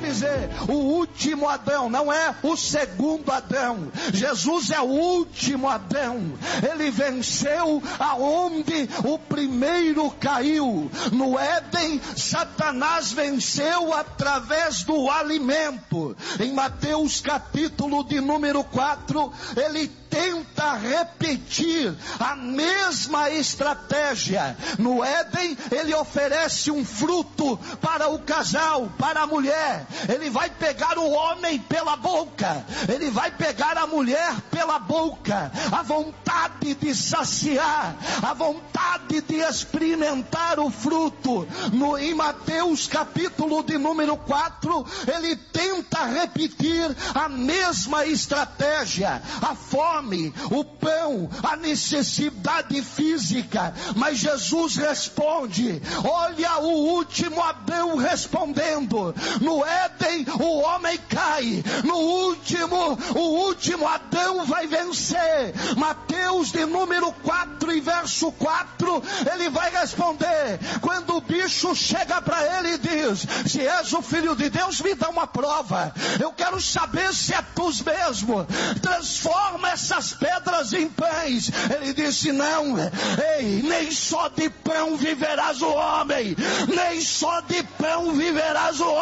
dizer, o último Adão, não é o segundo Adão. Jesus é o último Adão. Ele venceu aonde o primeiro caiu. No Éden, Satanás venceu através do alimento. Em Mateus capítulo de número 4, ele tenta repetir a mesma estratégia. No Éden, ele oferece um fruto para o casal, para a mulher. Ele vai pegar o homem pela boca, ele vai pegar a mulher pela boca. A vontade de saciar, a vontade de experimentar o fruto. Em Mateus capítulo de número 4, ele tenta repetir a mesma estratégia. A fome, o pão, a necessidade física. Mas Jesus responde, olha o último Adão respondendo. No Éden o homem cai, o último Adão vai vencer. Mateus de número 4 e verso 4, ele vai responder, quando o bicho chega para ele e diz, se és o Filho de Deus, me dá uma prova, eu quero saber se é tu mesmo, transforma essas pedras em pães. Ele disse, não, nem só de pão viverás o homem, nem só de pão viverás o homem.